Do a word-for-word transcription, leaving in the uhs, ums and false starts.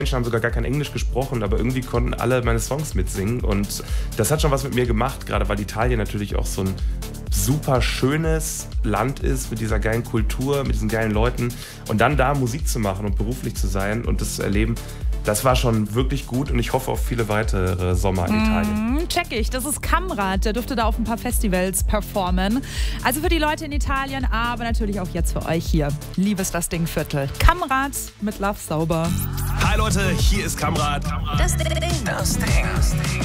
Menschen haben sogar gar kein Englisch gesprochen, aber irgendwie konnten alle meine Songs mitsingen und das hat schon was mit mir gemacht, gerade weil Italien natürlich auch so ein super schönes Land ist mit dieser geilen Kultur, mit diesen geilen Leuten und dann da Musik zu machen und beruflich zu sein und das zu erleben, das war schon wirklich gut und ich hoffe auf viele weitere Sommer in Italien. Mm, check ich, das ist Kamrat, der durfte da auf ein paar Festivals performen. Also für die Leute in Italien, aber natürlich auch jetzt für euch hier. Liebes das Ding Viertel. Kamrat mit Love Sauber. Hi Leute, hier ist Kamrat. Das Ding. Das Ding.